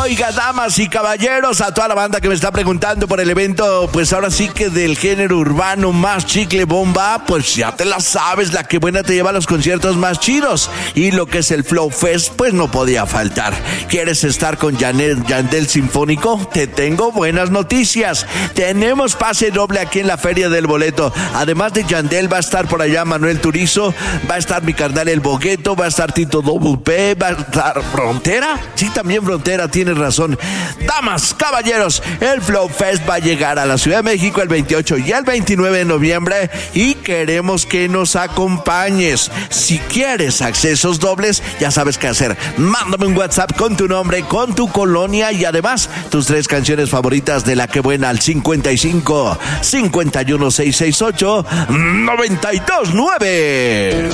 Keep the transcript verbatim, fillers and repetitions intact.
Oiga, damas y caballeros, a toda la banda que me está preguntando por el evento, pues ahora sí que del género urbano más chicle bomba, pues ya te la sabes, la que buena te lleva a los conciertos más chidos. Y lo que es el Flow Fest, pues no podía faltar. ¿Quieres estar con Yandel, Yandel Sinfónico? Te tengo buenas noticias. Tenemos pase doble aquí en la Feria del Boleto. Además de Yandel, va a estar por allá Manuel Turizo, va a estar mi carnal El Bogueto, va a estar Tito W P, va a estar Frontera. Sí, también Frontera, tienes razón. Damas, caballeros, el Flow Fest va a llegar a la Ciudad de México el veintiocho y el veintinueve de noviembre y queremos que nos acompañes. Si quieres accesos dobles, ya sabes qué hacer. Mándame un WhatsApp con tu nombre, con tu colonia y además tus tres canciones favoritas de La Que Buena al cincuenta y cinco, cincuenta y uno, seiscientos sesenta y ocho, noventa y dos nueve.